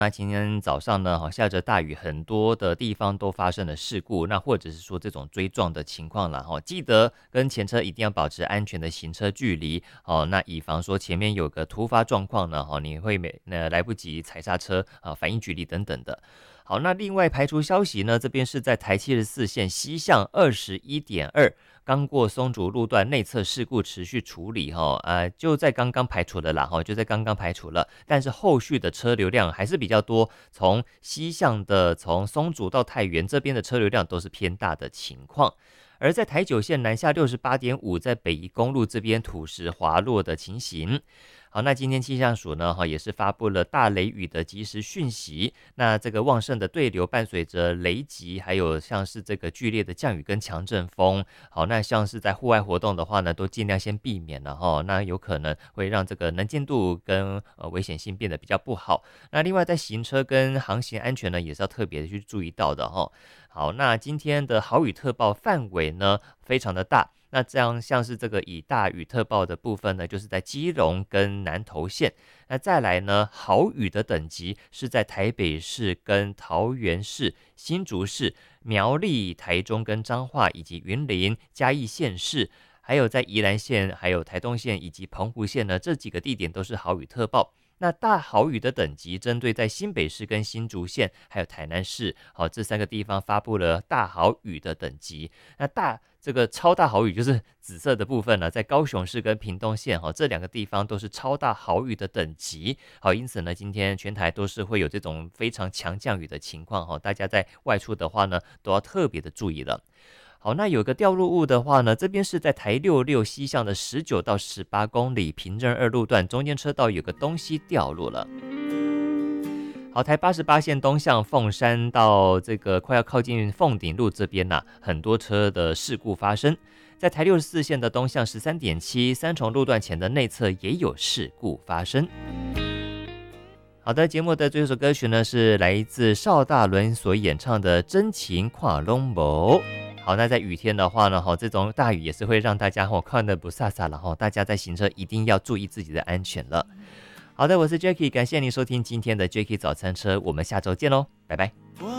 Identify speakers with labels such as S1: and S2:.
S1: 那今天早上呢，下着大雨，很多的地方都发生了事故，那或者是说这种追撞的情况了记得跟前车一定要保持安全的行车距离那以防说前面有个突发状况呢你会来不及踩刹车反应距离等等的。好，那另外排除消息呢，这边是在台74线西向21.2。刚过松竹路段内侧事故持续处理就在刚刚排除了啦就在刚刚排除了，但是后续的车流量还是比较多，从西向的从松竹到太原这边的车流量都是偏大的情况。而在台9线南下68.5，在北宜公路这边土石滑落的情形。好，那今天气象署呢也是发布了大雷雨的即时讯息，那这个旺盛的对流伴随着雷击，还有像是这个剧烈的降雨跟强阵风。好，那像是在户外活动的话呢，都尽量先避免了那有可能会让这个能见度跟危险性变得比较不好。那另外在行车跟航行安全呢，也是要特别的去注意到的好，那今天的豪雨特报范围呢非常的大，那这样像是这个以大雨特报的部分呢，就是在基隆跟南投县。那再来呢，豪雨的等级是在台北市跟桃园市、新竹市、苗栗、台中跟彰化以及云林、嘉义县市，还有在宜兰县、还有台东县以及澎湖县呢，这几个地点都是豪雨特报。那大豪雨的等级针对在新北市跟新竹县还有台南市这3个地方发布了大豪雨的等级。那这个超大豪雨就是紫色的部分呢，在高雄市跟屏东县这2个地方都是超大豪雨的等级。好，因此呢，今天全台都是会有这种非常强降雨的情况大家在外出的话呢，都要特别的注意了。好，那有个掉落物的话呢，这边是在台66西向的19到18公里平镇2路段，中间车道有个东西掉落了。好，台88线东向凤山到这个快要靠近凤顶路这边很多车的事故发生。在台64线的东向13.7三重路段前的内侧也有事故发生。好的，节目的最后一首歌曲呢，是来自邵大伦所演唱的《真情看拢无》。好，那在雨天的话呢这种大雨也是会让大家看得不飒飒了大家在行车一定要注意自己的安全了。好的，我是 Jacky， 感谢您收听今天的 Jacky 早餐车，我们下周见喽，拜拜。